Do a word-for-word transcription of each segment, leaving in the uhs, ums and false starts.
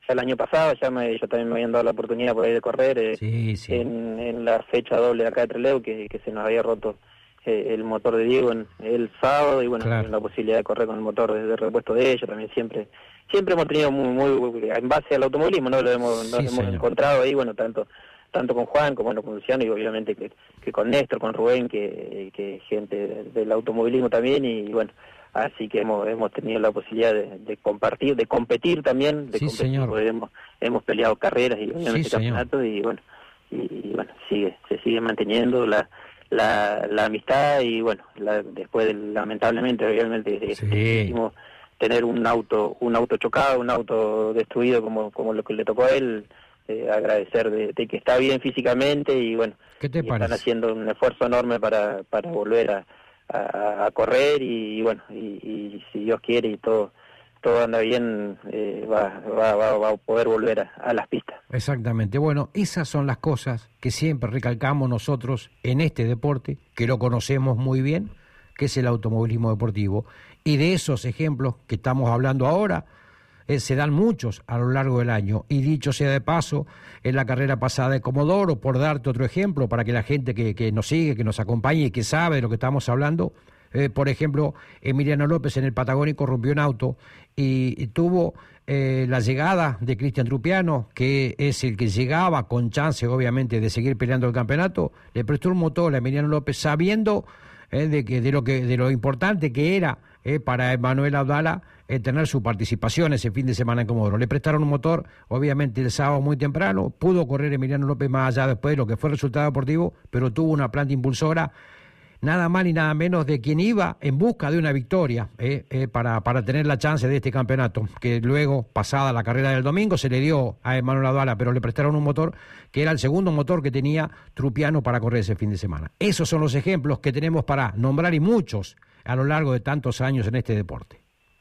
ya el año pasado, ya me, ellos también me habían dado la oportunidad por ahí de correr eh, sí, sí. En, en la fecha doble de acá de Trelew, que, que se nos había roto eh, el motor de Diego en, el sábado, y bueno, Claro. la posibilidad de correr con el motor de, de repuesto de ellos, también siempre siempre hemos tenido muy, muy en base al automovilismo, ¿no? Lo hemos, Sí, nos hemos señor. encontrado ahí, bueno, tanto tanto con Juan como bueno, con Luciano, y obviamente que, que con Néstor, con Rubén, que, que gente del automovilismo también, y bueno, así que hemos hemos tenido la posibilidad de, de compartir, de competir también, de Sí, competir, señor. porque hemos, hemos peleado carreras y obviamente Sí, señor. campeonatos, y bueno, y, y bueno, sigue, se sigue manteniendo la la, la amistad, y bueno, la, después de, lamentablemente, obviamente, Sí. decidimos tener un auto, un auto chocado, un auto destruido como, como lo que le tocó a él. Eh, agradecer de, de que está bien físicamente, y bueno, ¿Qué te y parece? están haciendo un esfuerzo enorme para, para volver a, a, a correr, y, y bueno, y, y si Dios quiere y todo todo anda bien, eh, va, va, va, va a poder volver a, a las pistas. Exactamente. Bueno, esas son las cosas que siempre recalcamos nosotros en este deporte, que lo conocemos muy bien, que es el automovilismo deportivo, y de esos ejemplos que estamos hablando ahora, Eh, se dan muchos a lo largo del año. Y dicho sea de paso, en la carrera pasada de Comodoro, por darte otro ejemplo, para que la gente que, que nos sigue, que nos acompañe y que sabe de lo que estamos hablando, eh, por ejemplo, Emiliano López en el Patagónico rompió un auto y, y tuvo eh, la llegada de Cristian Trupiano, que es el que llegaba con chance, obviamente, de seguir peleando el campeonato, le prestó un motor a Emiliano López sabiendo eh, de, que, de, lo que, de lo importante que era eh, para Emanuel Abdala Eh, tener su participación ese fin de semana en Comodoro. Le prestaron un motor, obviamente el sábado muy temprano, pudo correr Emiliano López más allá después de lo que fue el resultado deportivo, pero tuvo una planta impulsora, nada más ni nada menos de quien iba en busca de una victoria eh, eh, para, para tener la chance de este campeonato, que luego, pasada la carrera del domingo, se le dio a Emanuel Abdala, pero le prestaron un motor que era el segundo motor que tenía Trupiano para correr ese fin de semana. Esos son los ejemplos que tenemos para nombrar, y muchos a lo largo de tantos años en este deporte.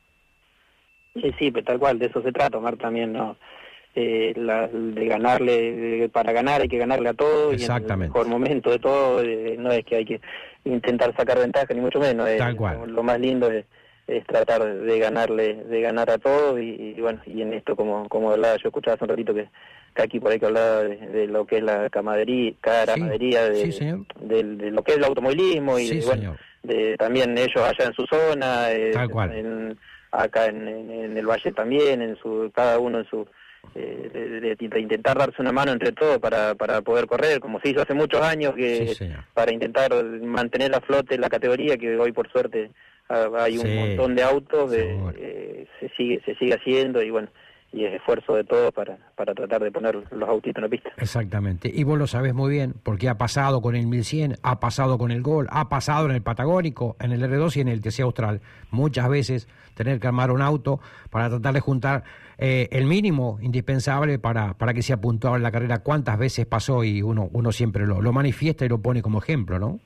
Sí, sí, pues tal cual, de eso se trata, Omar, también, ¿no? Eh, la, de ganarle, de, para ganar hay que ganarle a todo, y en el mejor momento de todo, eh, no es que hay que intentar sacar ventaja, ni mucho menos, tal eh, cual. Lo, lo más lindo es, es tratar de ganarle, de ganar a todo, y, y bueno, y en esto, como como hablaba, yo escuchaba hace un ratito que, que aquí por ahí que hablaba de, de lo que es la camaradería, camaradería sí, de, sí, de, de lo que es el automovilismo, y sí, de, bueno, de, también ellos allá en su zona, eh, tal cual. En, acá en, en, en el Valle también, en su cada uno en su eh, de, de, de intentar darse una mano entre todos para, para poder correr, como se hizo hace muchos años, que sí, para intentar mantener a flote la categoría, que hoy por suerte hay un sí, montón de autos, de, eh, se sigue se sigue haciendo, y bueno, y es esfuerzo de todos para, para tratar de poner los autitos en la pista. Exactamente, y vos lo sabés muy bien, porque ha pasado con el mil cien, ha pasado con el Gol, ha pasado en el Patagónico, en el R dos y en el T C Austral. Muchas veces tener que armar un auto para tratar de juntar eh, el mínimo indispensable para, para que sea puntuable en la carrera. ¿Cuántas veces pasó? Y uno, uno siempre lo, lo manifiesta y lo pone como ejemplo, ¿no?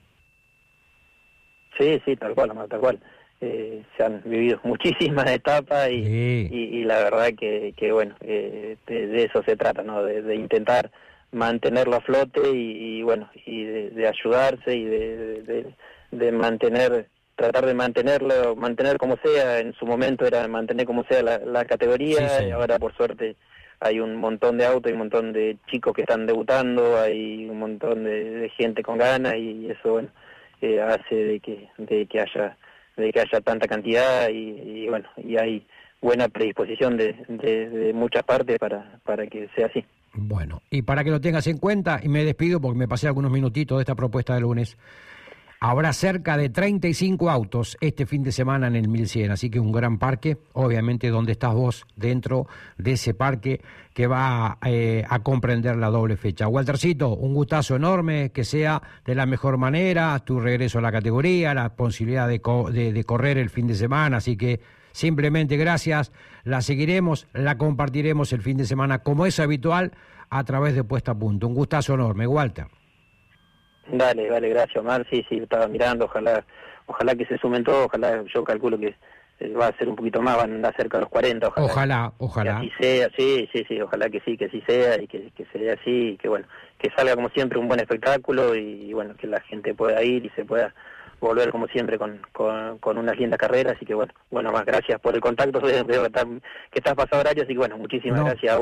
Sí, sí, tal cual, tal cual. Eh, se han vivido muchísimas etapas, y, sí. y, y la verdad que, que bueno, eh, de, de eso se trata, ¿no? De, de intentar mantenerlo a flote, y, y bueno, y de, de ayudarse, y de, de, de mantener, tratar de mantenerlo, mantener como sea. En su momento era mantener como sea la, la categoría, sí, y ahora por suerte hay un montón de autos, hay un montón de chicos que están debutando, hay un montón de, de gente con ganas, y eso, bueno, eh, hace de que, de que haya de que haya tanta cantidad, y, y bueno, y hay buena predisposición de, de, de muchas partes para, para que sea así. Bueno, y para que lo tengas en cuenta, y me despido porque me pasé algunos minutitos de esta propuesta de lunes, habrá cerca de treinta y cinco autos este fin de semana en el mil cien, así que un gran parque, obviamente donde estás vos dentro de ese parque que va eh, a comprender la doble fecha. Waltercito, un gustazo enorme, que sea de la mejor manera tu regreso a la categoría, la posibilidad de, co- de, de correr el fin de semana, así que simplemente gracias, la seguiremos, la compartiremos el fin de semana como es habitual a través de Puesta a Punto. Un gustazo enorme, Walter. Dale, dale, gracias, Omar. Sí, sí, estaba mirando, ojalá ojalá que se sumen todos, ojalá, yo calculo que va a ser un poquito más, van a andar cerca de los cuarenta, ojalá. Ojalá, ojalá. Que así sea, sí, sí, sí, ojalá que sí, que así sea, y que, que sea así, y que bueno, que salga como siempre un buen espectáculo, y, y bueno, que la gente pueda ir y se pueda volver como siempre con, con, con unas lindas carreras. Así que bueno, bueno, más gracias por el contacto, veo que estás, que estás pasado horario, así que bueno, muchísimas no. gracias a vos.